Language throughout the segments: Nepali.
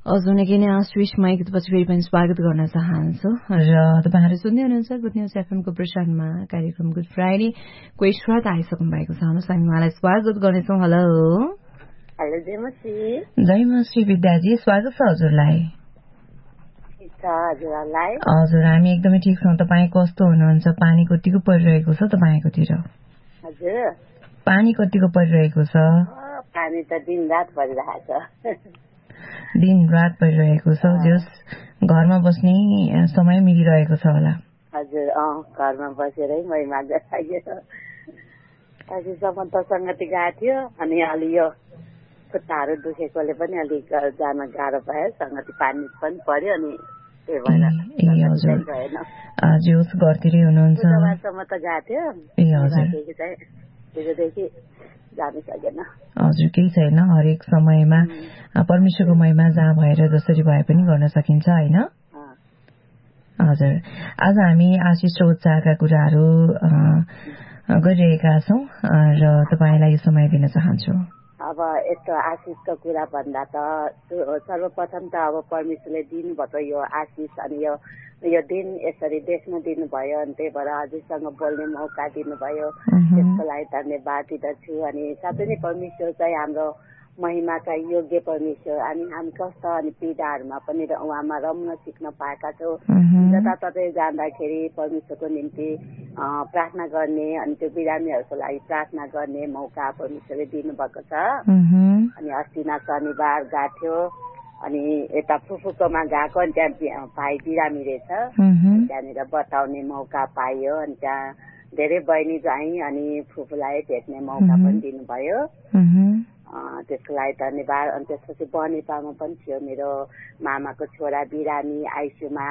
हजुर निकै नै आश्विसमा एकपछि फेरि पनि स्वागत गर्न चाहन्छु र तपाईँहरू सुन्दै हुनुहुन्छ गुड न्युज एफएमको प्रसारणमा कार्यक्रम गुड फ्राइडे कोही श्रोता आइसक्नु भएको छ भन्नुहोस् हामी उहाँलाई स्वागत गर्नेछौँ। हेलो हेलो जयमश्री विद्याजी स्वागत छ हजुरलाई। हजुर हामी एकदमै ठिक छौँ। तपाईँ कस्तो हुनुहुन्छ? पानी कतिको परिरहेको छ तपाईँकोतिर? हजुर पानी कतिको परिरहेको छ? पानी त दिन रात परिरहेको छ। दिन रात परिरहेको छ। जस घरमा बस्ने समय मिलिरहेको छ होला? हजुर घरमा बसेरै महिमा लाग्यो। अझैसम्म त सङ्गति गएको थियो अनि अलि यो खुट्टाहरू दुखेकोले पनि अलिक जान गाह्रो भयो। सङ्गति पानी पनि पर्यो अनि त्यही भएर जोस घरतिरै हुनुहुन्छ? बुधबारसम्म त गएको थियो। हिजोदेखि जानु सकेन। हजुर केही छैन, हरेक समयमा परमेश्वरको महिमा जहाँ भएर जसरी भए पनि गर्न सकिन्छ होइन? हजुर आज हामी आशिष र उत्साहका कुराहरू गरिरहेका छौँ र तपाईँलाई यो समय दिन चाहन्छु। अब यस्तो आशिषको कुरा भन्दा त सर्वप्रथम त अब परमेश्वरले दिनुभएको यो आशिष अनि यो दिन यसरी देख्न दिनुभयो अनि त्यही भएर हजुरसँग बोल्ने मौका दिनुभयो, त्यसको लागि धन्यवाद दिँदछु। अनि साथै नै परमेश्वर चाहिँ हाम्रो महिमाका योग्य परमेश्वर अनि हामी कष्ट अनि पीडाहरूमा पनि उहाँमा रम्न सिक्न पाएका छौँ। जताततै जाँदाखेरि परमेश्वरको निम्ति प्रार्थना गर्ने अनि त्यो बिरामीहरूको लागि प्रार्थना गर्ने मौका परमेश्वरले दिनुभएको छ। अनि अस्ति शनिबार गएको थियो अनि यता फुफूकोमा गएको अनि त्यहाँ भाइ बिरामी रहेछ, त्यहाँनिर बताउने मौका पाइयो। अनि त्यहाँ धेरै बहिनी ज्वाइँ अनि फुपूलाई भेट्ने मौका पनि दिनुभयो, त्यसको लागि धन्यवाद। अनि त्यसपछि बनेपामा पनि थियो मेरो मामाको छोरा बिरामी आइसियूमा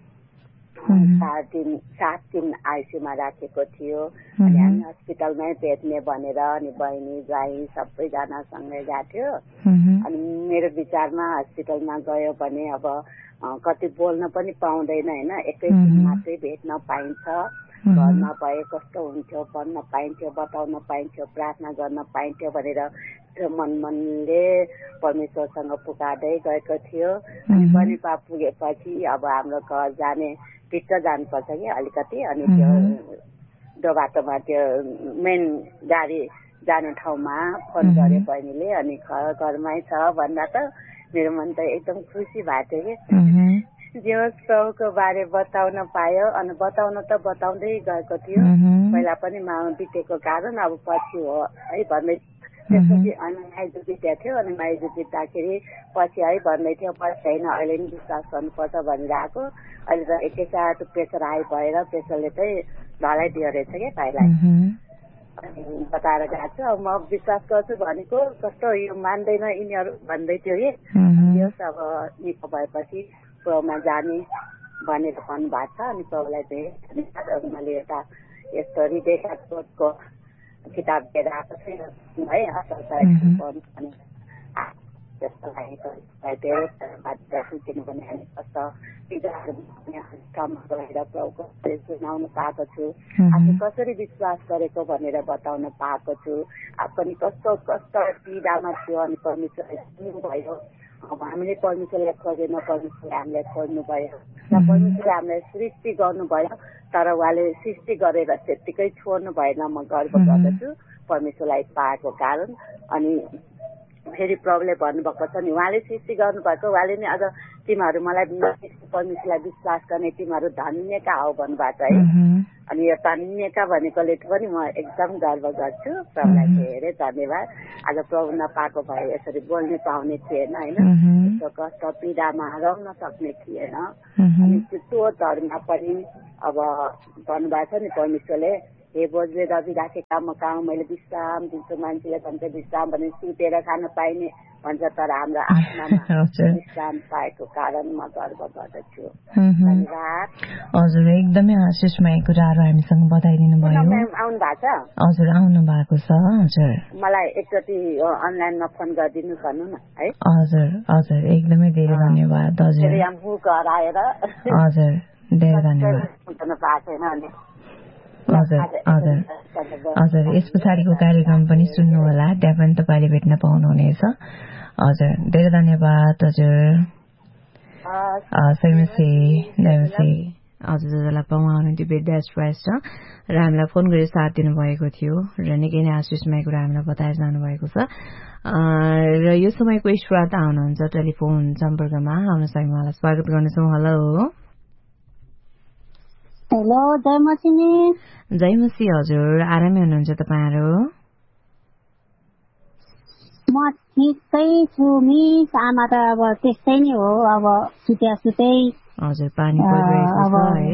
7 दिन आइसियूमा राखेको थियो। अनि हामी हस्पिटलमै भेट्ने भनेर अनि बहिनी ज्वाइँ सबैजना सँगै गएको थियो। अनि मेरो विचारमा हस्पिटलमा गयो भने अब कति बोल्न पनि पाउँदैन होइन, एकैछिन मात्रै भेट्न पाइन्छ। घरमा भए कस्तो हुन्थ्यो भन्न पाइन्थ्यो, बताउन पाइन्थ्यो, प्रार्थना गर्न पाइन्थ्यो भनेर मनले परमेश्वरसँग पुकार्दै गएको थियो। अनि बनेपा पुगेपछि अब हाम्रो घर जाने भित्र जानुपर्छ कि अलिकति, अनि त्यो बाटोमा त्यो मेन गाडी जाने ठाउँमा फोन गरे बहिनीले अनि घरमै छ भन्दा त मेरो मन त एकदम खुसी भएको थियो कि जो प्रभुको बारे बताउन पायो। अनि बताउन त बताउँदै गएको थियो, पहिला पनि मामा बितेको कारण अब पछि हो है भन्दै। त्यसपछि अनि माइजू बित्या थियो अनि माइजू बित्दाखेरि पछि है भन्दै थियो, पछि होइन अहिले नि विश्वास गर्नुपर्छ भनिरहेको। अहिले त एकैसाथ प्रेसर हाई भएर प्रेसरले चाहिँ ढलाइदियो रहेछ क्या भाइलाई, अनि बताएर गएको छु। अब म विश्वास गर्छु भनेको कस्तो यो मान्दैन यिनीहरू भन्दै थियो कि यस अब निको भएपछि प्रभुमा जाने भनेर भन्नुभएको छ। अनि प्रभुलाई चाहिँ मैले एउटा यस्तो हृदयका स्रोतको किताब लिएर आएको छु है, असल त्यसको लागि धेरै धन्यवाद दिन्छु। किनभने हामी कस्तो काममा गएर प्रभुको सुनाउन पाएको छु, आफू कसरी विश्वास गरेको भनेर बताउन पाएको छु। पनि कस्तो कष्ट पीडामा थियो अनि परमेश्वरले सुन्नुभयो। अब हामीले परमेश्वरलाई खोजेन, परमेश्वरले हामीलाई खोज्नुभयो र परमेश्वरले हामीलाई सृष्टि गर्नुभयो, तर उहाँले सृष्टि गरेर त्यत्तिकै छोड्नु भएन। म गर्व गर्दछु परमेश्वरलाई पाएको कारण। अनि फेरि प्रभुले भन्नुभएको छ नि, उहाँले सृष्टि गर्नुभएको, उहाँले नै अझ तिमीहरू मलाई परमेश्वरलाई विश्वास गर्ने तिमीहरू धन्यका हौ भन्नुभएको है। अनि यो धन्यका भनेकोले पनि म एकदम गर्व गर्छु। प्रभुलाई धेरै धन्यवाद। आज प्रभु नपाएको भए यसरी बोल्ने पाउने थिएन होइन, यस्तो कष्ट पीडामा रहन सक्ने थिएन। अनि त्यो धर्ममा पनि अब भन्नुभएको छ नि परमेश्वरले, हे बोझले दबी राखेका म कहाँ मैले विश्राम दिन्छु। मान्छेले भन्छ विश्राम भने सुतेर खान पाइने भन्छ, तर हाम्रो आत्मामा विश्राम पाएको कारण म गर्व गर्दछु। धन्यवाद। हजुर एकदमै आशिषमय कुराहरू हामीसँग बताइदिनु भयो। आउनु भएको छ? हजुर आउनु भएको छ। हजुर मलाई एकचोटि अनलाइनमा फोन गरिदिनु भन्नु न है। हजुर हजुर एकदमै धेरै धन्यवाद। हजुर यहाँ मुख हराएर हजुर धेरै धन्यवाद। हजुर हजुर हजुर यस पछाडिको कार्यक्रम पनि सुन्नुहोला, त्यहाँ पनि तपाईँले भेट्न पाउनुहुनेछ। हजुर धेरै धन्यवाद। हजुर हजुरलाई पाउनुहुन्थ्यो विद्या श्रेष्ठ र हामीलाई फोन गरेर साथ दिनुभएको थियो र निकै नै आशिषमय कुरा हामीलाई बताएर जानुभएको छ र यो समय कोही श्रोता आउनुहुन्छ टेलिफोन सम्पर्कमा आउनुहोस् हामी उहाँलाई स्वागत गर्नेछौँ। हेलो जयमसी हजुर आरामै हुनुहुन्छ तपाईँहरू? म ठिकै छु मिस, आमा त अब त्यस्तै नै हो, अब सुत्दै। हजुर पानी परिरहेको छ है?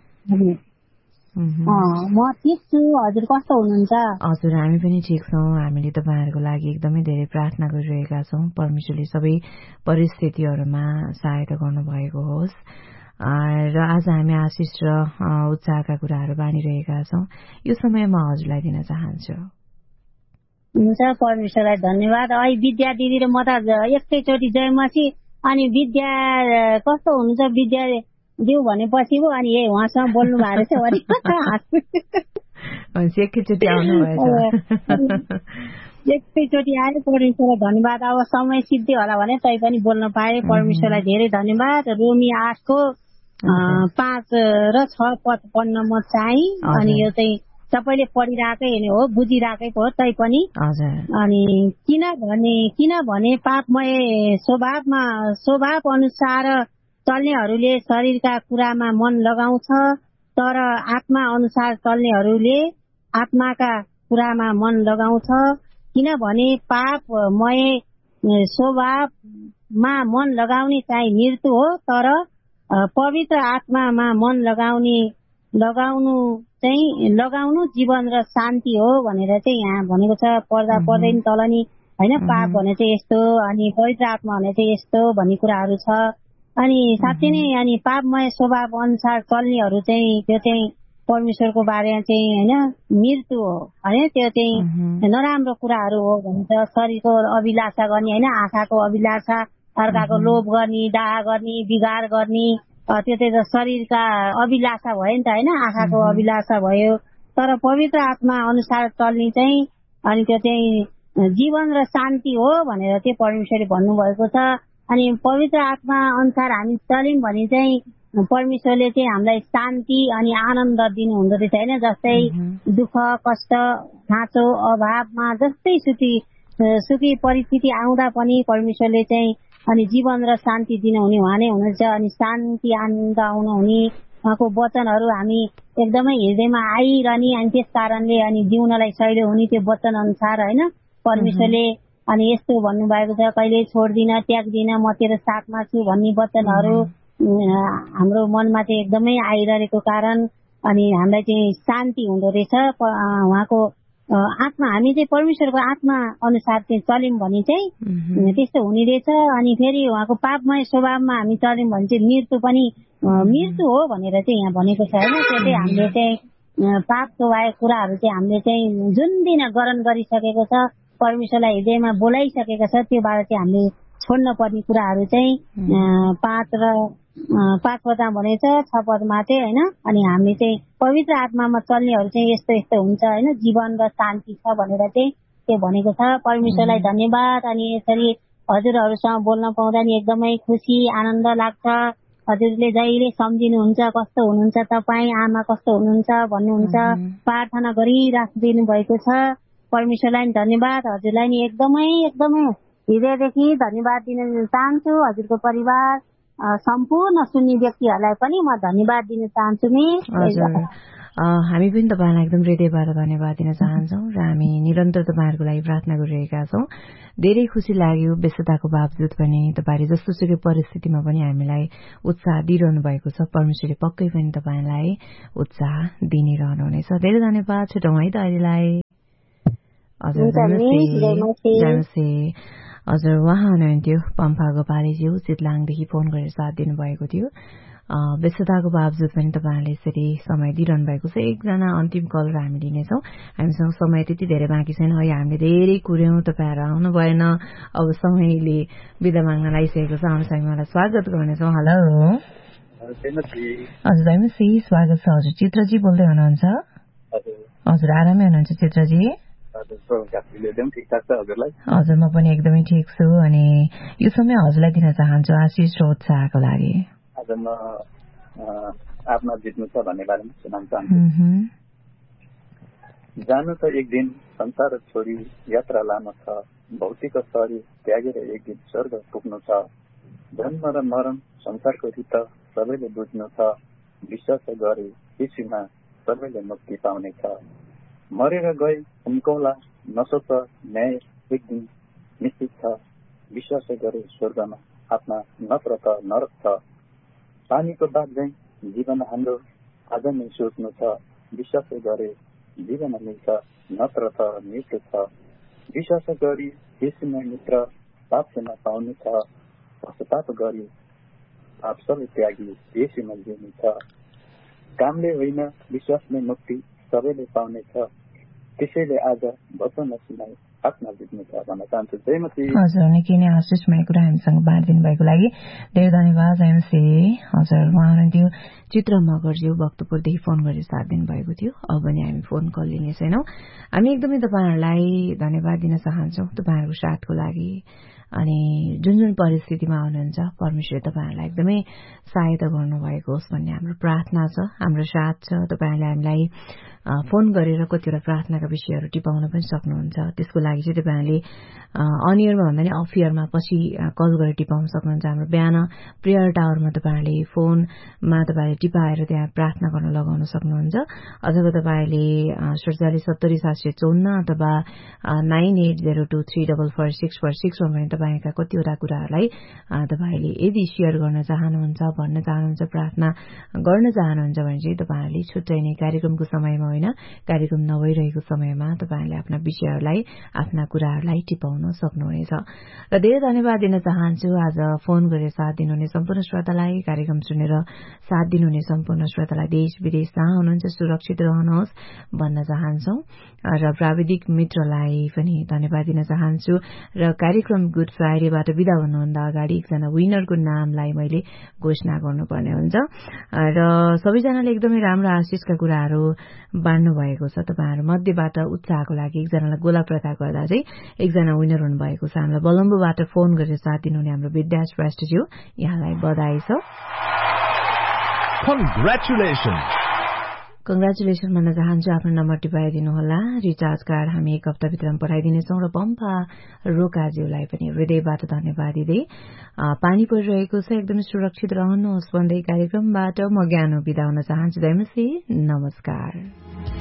म ठिक छु, हजुर कस्तो हुनुहुन्छ? हजुर हामी पनि ठिक छौँ। हामीले तपाईँहरूको लागि एकदमै धेरै प्रार्थना गरिरहेका छौँ परमेश्वरले सबै परिस्थितिहरूमा सहायता गर्नुभएको होस् र आज हामी आशिष र उत्साहका कुराहरू बाँडिरहेका छौँ। यो समय म हजुरलाई दिन चाहन्छु। हुन्छ, परमेश्वरलाई धन्यवाद। अहिले विद्या दिदी र म त एकैचोटि जयमसी अनि विद्या कस्तो हुनुहुन्छ विद्या दिउ भनेपछि पो अनि यही उहाँसँग बोल्नु भएको रहेछ एकैचोटि आउनु भएछ। एकैचोटि आयो, परमेश्वरलाई धन्यवाद। अब समय सिद्धि होला भने तै पनि बोल्न पाए, परमेश्वरलाई धेरै धन्यवाद। रोमी 8को 5 र 6 पद पढ्न म चाहे अनि यो चाहिँ सबैले पढिरहेकै हो, बुझिरहेकै हो तै पनि। अनि किनभने पापमय स्वभाव अनुसार चल्नेहरूले शरीरका कुरामा मन लगाउँछ, तर आत्मा अनुसार चल्नेहरूले आत्माका कुरामा मन लगाउँछ। किनभने पापमय स्वभावमा मन लगाउने चाहिँ मृत्यु हो, तर पवित्र आत्मामा मन लगाउनु जीवन र शान्ति हो भनेर चाहिँ यहाँ भनेको छ। पढ्दा पढ्दैन तल नि होइन, पाप भने चाहिँ यस्तो अनि पवित्र आत्मा भने चाहिँ यस्तो भन्ने कुराहरू छ। अनि साँच्चै नै अनि पापमय स्वभाव अनुसार चल्नेहरू चाहिँ त्यो चाहिँ परमेश्वरको बारेमा चाहिँ होइन मृत्यु हो होइन, त्यो चाहिँ नराम्रो कुराहरू हो भन्छ। शरीरको अभिलाषा गर्ने होइन, आँखाको अभिलाषा, अर्काको लोभ गर्ने, डाहा गर्ने, बिगार गर्ने, त्यो चाहिँ शरीरका अभिलाषा भयो नि त होइन, आँखाको अभिलाषा भयो। तर पवित्र आत्मा अनुसार चल्ने चाहिँ अनि त्यो चाहिँ जीवन र शान्ति हो भनेर चाहिँ परमेश्वरले भन्नुभएको छ। अनि पवित्र आत्मा अनुसार हामी चल्यौँ भने चाहिँ परमेश्वरले चाहिँ हामीलाई शान्ति अनि आनन्द दिनु हुँदो रहेछ होइन। जस्तै दुःख कष्ट खाँचो अभावमा जस्तै सुखी परिस्थिति आउँदा पनि परमेश्वरले चाहिँ अनि जीवन र शान्ति दिनुहुने उहाँ नै हुनुहुन्छ। अनि शान्ति आनन्द आउनुहुने उहाँको वचनहरू हामी एकदमै हृदयमा आइरहने, अनि त्यस कारणले अनि जिउनलाई सहिलो हुने त्यो वचन अनुसार होइन परमेश्वरले अनि यस्तो भन्नुभएको छ, कहिले छोड्दिन त्याग्दिन म तेरो साथमा छु भन्ने वचनहरू हाम्रो मनमा चाहिँ एकदमै आइरहेको कारण अनि हामीलाई चाहिँ शान्ति हुँदो रहेछ। उहाँको आत्मा हामी चाहिँ परमेश्वरको आत्मा अनुसार चाहिँ चल्यौँ भने चाहिँ त्यस्तो हुने रहेछ। अनि फेरि उहाँको पापमय स्वभावमा हामी चल्यौँ भने चाहिँ मृत्यु हो भनेर चाहिँ यहाँ भनेको छ होइन। त्यो चाहिँ हामीले चाहिँ पापको भए कुराहरू चाहिँ हामीले चाहिँ जुन दिन ग्रहण गरिसकेको छ, परमेश्वरलाई हृदयमा बोलाइसकेको छ, त्योबाट चाहिँ हामीले छोड्न पर्ने कुराहरू चाहिँ 5 पदमा भनेको छ, 6 पदमा चाहिँ होइन। अनि हामीले चाहिँ पवित्र आत्मामा चल्नेहरू चाहिँ यस्तो यस्तो हुन्छ होइन, जीवन र शान्ति छ भनेर चाहिँ त्यो भनेको छ। परमेश्वरलाई धन्यवाद। अनि यसरी हजुरहरूसँग बोल्न पाउँदा नि एकदमै खुसी आनन्द लाग्छ। हजुरले जहिले सम्झिनुहुन्छ कस्तो हुनुहुन्छ तपाईँ, आमा कस्तो हुनुहुन्छ भन्नुहुन्छ, प्रार्थना गरिराखिदिनु भएको छ। परमेश्वरलाई नि धन्यवाद, हजुरलाई नि एकदमै हृदयदेखि धन्यवाद दिन चाहन्छु। हजुरको परिवार सम्पूर्ण सुन्ने व्यक्तिहरूलाई पनि म धन्यवाद दिन चाहन्छु मिस। हामी पनि तपाईँलाई एकदम हृदयबाट धन्यवाद दिन चाहन्छौँ र हामी निरन्तर तपाईँहरूको लागि प्रार्थना गरिरहेका छौँ। धेरै खुसी लाग्यो व्यस्तताको बावजुद पनि तपाईँले जस्तो सुकै परिस्थितिमा पनि हामीलाई उत्साह दिइरहनु भएको छ। परमेश्वरले पक्कै पनि तपाईँलाई उत्साह दिने रहनुहुनेछ। धेरै धन्यवाद, छुटौँ है त अहिलेलाई। हजुर उहाँ हुनुहुन्थ्यो पम्फा गोपालीज्यू, चितलाङदेखि फोन गरेर साथ दिनुभएको थियो। व्यस्तताको बावजुद पनि तपाईँहरूले यसरी समय दिइरहनु भएको छ। एकजना अन्तिम कलर हामी लिनेछौँ। हामीसँग समय त्यति धेरै बाँकी छैन है, हामीले धेरै कुर्यौँ, तपाईँहरू आउनु भएन, अब समयले बिदा माग्न लागिसकेको छ। आउनुहोस् हामी उहाँलाई स्वागत गर्नेछौँ। हेलो हजुर जयमसी, स्वागत छ। हजुर चित्रजी बोल्दै हुनुहुन्छ? हजुर आरामै हुनुहुन्छ चित्रजी? हजुर म पनि एकदमै ठिक छु अनि यो समय हजुरलाई दिन चाहन्छु आशिष र उत्साहको लागि आज म आत्मा जित्नु छ भन्ने बारेमा सुनाउन चाहन्छु। जानु त एक दिन संसार छोडी यात्रा लानु छ, भौतिक शरीर त्यागेर एक दिन स्वर्ग पुग्नु छ। जन्म र मरण संसारको रीत सबैले बुझ्नु छ, विश्वास गरे यीशुमा सबैले मुक्ति पाउने छ। मरेर गए उम्कौला नसोच न्याय एक दिन निश्चित छ, विश्वास गरे स्वर्गमा आत्मा नत्र त नरक छ। पानीको बात झैं जीवन हाम्रो आज नै सोच्नु छ, विश्वास गरे जीवन मिल्छ नत्र त मृत्यु छ। विश्वास गरी यीशुमा मित्र पाप क्षमा पाउनु छ, पश्चाताप गरी पाप सबै त्यागी यीशुमा जिउनु छ। कामले होइन विश्वासले मुक्ति सबैले पाउने छ, त्यसैले आज वचन सुनाई आत्मा जित्नु छ भन्न चाहन्छु। जयमसी। हजुर निकै नै आशिषमय कुरा हामीसँग बाँडिदिनु भएको लागि धेरै धन्यवाद जयमसी। हजुर उहाँ हुनुहुन्थ्यो चित्र मगरज्यू भक्तपुरदेखि फोन गरेर साथ दिनुभएको थियो। अब पनि हामी फोन कल लिने छैनौं। हामी एकदमै तपाईँहरूलाई धन्यवाद दिन चाहन्छौं तपाईँहरूको साथको लागि। अनि जुन जुन परिस्थितिमा हुनुहुन्छ परमेश्वरले तपाईँहरूलाई एकदमै सहायता गर्नुभएको होस् भन्ने हाम्रो प्रार्थना छ, हाम्रो साथ छ। तपाईँहरूले हामीलाई फोन गरेर कतिवटा प्रार्थनाका विषयहरू टिपाउन पनि सक्नुहुन्छ। त्यसको लागि चाहिँ तपाईँहरूले अनियरमा भन्दा नि अफ इयरमा पछि कल गरेर टिपाउन सक्नुहुन्छ। हाम्रो बिहान प्रेयर टावरमा तपाईँहरूले फोनमा तपाईँले टिपाएर त्यहाँ प्रार्थना गर्न लगाउन सक्नुहुन्छ। अथवा तपाईँले 4770-754 अथवा 9802344646 मा पनि तपाईँका कतिवटा कुराहरूलाई तपाईँले यदि शेयर गर्न चाहनुहुन्छ, भन्न चाहनुहुन्छ, प्रार्थना गर्न चाहनुहुन्छ भने चाहिँ तपाईँहरूले छुट्टै नै कार्यक्रमको समयमा होइन, कार्यक्रम नभइरहेको समयमा तपाईँहरूले आफ्ना विषयहरूलाई, आफ्ना कुराहरूलाई टिपाउन सक्नुहुनेछ। र धेरै धन्यवाद दिन चाहन्छु आज फोन गरेर साथ दिनुहुने सम्पूर्ण श्रोतालाई, कार्यक्रम सुनेर साथ दिनुहुने सम्पूर्ण श्रोतालाई। देश विदेश जहाँ हुनुहुन्छ सुरक्षित रहनुहोस् भन्न चाहन्छौं। र प्राविधिक मित्रलाई पनि धन्यवाद दिन चाहन्छु। र कार्यक्रम गुड फ्राइडेबाट विदा हुनुभन्दा अगाडि एकजना विनरको नामलाई मैले घोषणा गर्नुपर्ने हुन्छ। र सबैजनाले एकदमै राम्रो आशिषका कुराहरू बाँड्नु भएको छ। तपाईँहरू मध्येबाट उत्साहको लागि एकजनालाई गोला प्रथा गर्दा चाहिँ एकजना विनर हुनुभएको छ। हामीलाई बलम्बुबाट फोन गरेर साथ दिनुहुने हाम्रो विद्या श्रेष्ठज्यू, यहाँलाई बधाई छ। कङ्ग्रेचुलेसन भन्न चाहन्छु। आफ्नो नम्बर टिपाइदिनुहोला। रिचार्ज कार्ड हामी एक हप्ताभित्रमा पठाइदिनेछौँ। र पम्पा रोकाज्यूलाई पनि हृदयबाट धन्यवाद दिँदै पानी परिरहेको छ, एकदमै सुरक्षित रहनुहोस् भन्दै कार्यक्रमबाट म ज्ञानो बिदा हुन चाहन्छु। जयमसी, नमस्कार।